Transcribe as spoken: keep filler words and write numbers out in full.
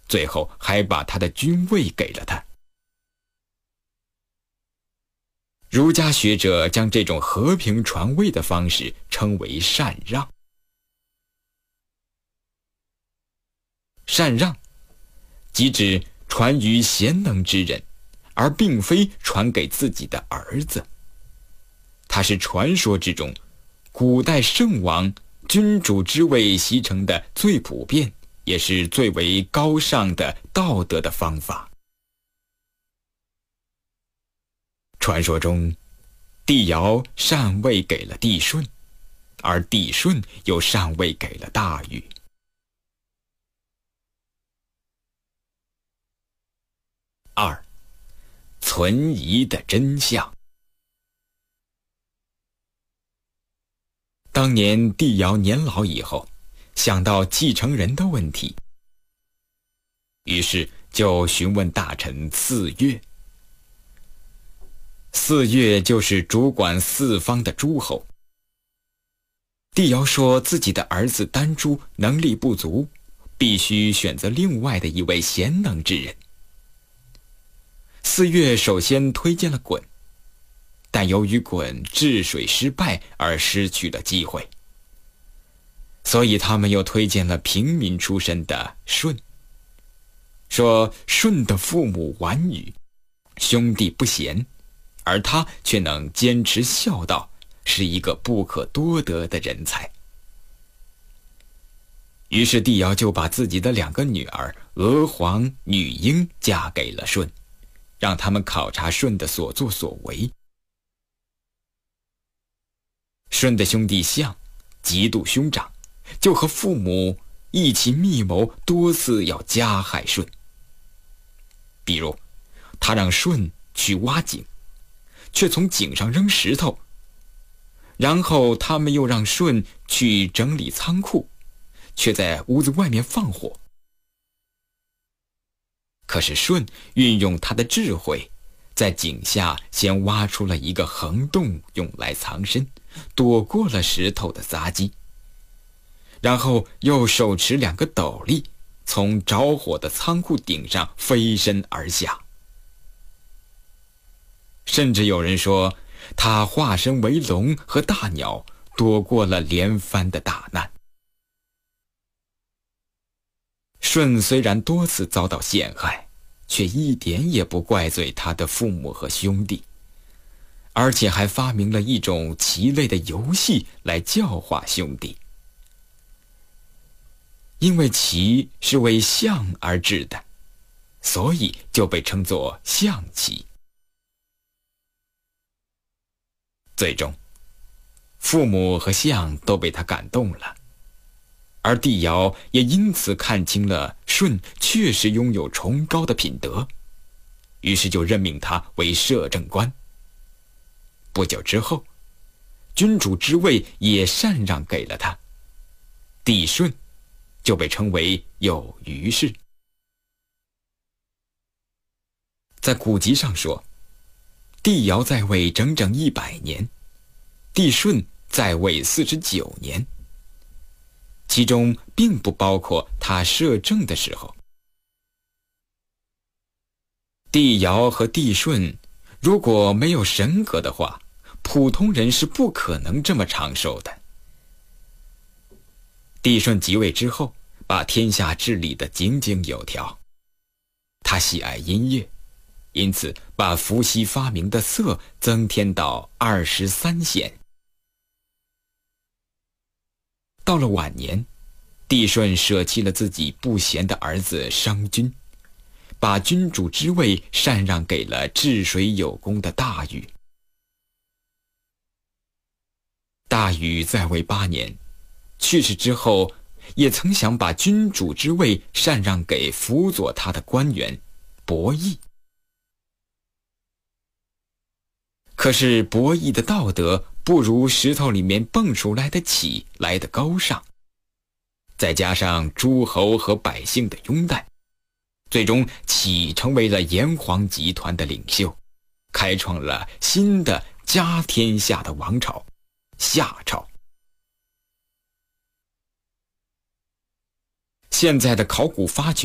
最后还把他的君位给了他。儒家学者将这种和平传位的方式称为禅让。禅让即指传于贤能之人，而并非传给自己的儿子。它是传说之中古代圣王君主之位习成的最普遍也是最为高尚的道德的方法。传说中，帝尧禅位给了帝舜，而帝舜又禅位给了大禹。二，存疑的真相。当年帝尧年老以后，想到继承人的问题，于是就询问大臣四岳。四岳就是主管四方的诸侯。帝尧说自己的儿子丹朱能力不足，必须选择另外的一位贤能之人。四岳首先推荐了鲧，但由于鲧治水失败而失去了机会，所以他们又推荐了平民出身的舜，说舜的父母顽愚，兄弟不贤，而他却能坚持孝道，是一个不可多得的人才。于是帝尧就把自己的两个女儿娥皇、女英嫁给了舜，让他们考察舜的所作所为。舜的兄弟象极度凶长，就和父母一起密谋，多次要加害舜。比如他让舜去挖井，却从井上扔石头，然后他们又让舜去整理仓库，却在屋子外面放火。可是舜运用他的智慧，在井下先挖出了一个横洞用来藏身，躲过了石头的砸击，然后又手持两个斗笠，从着火的仓库顶上飞身而下。甚至有人说，他化身为龙和大鸟，躲过了连番的大难。舜虽然多次遭到陷害，却一点也不怪罪他的父母和兄弟，而且还发明了一种棋类的游戏来教化兄弟。因为棋是为象而制的，所以就被称作象棋。最终，父母和象都被他感动了，而帝尧也因此看清了舜确实拥有崇高的品德，于是就任命他为摄政官。不久之后，君主之位也禅让给了他，帝舜就被称为有余氏。在古籍上说，帝尧在位整整一百年，帝舜在位四十九年，其中并不包括他摄政的时候。帝尧和帝舜如果没有神格的话，普通人是不可能这么长寿的。帝舜即位之后，把天下治理得井井有条。他喜爱音乐，因此把伏羲发明的瑟增添到二十三弦。到了晚年，帝舜舍弃了自己不贤的儿子商均，把君主之位禅让给了治水有功的大禹。大禹在位八年，去世之后，也曾想把君主之位禅让给辅佐他的官员伯益。可是伯益的道德不如石头里面蹦出来的启来得高尚，再加上诸侯和百姓的拥戴，最终启成为了炎黄集团的领袖，开创了新的家天下的王朝夏朝。现在的考古发掘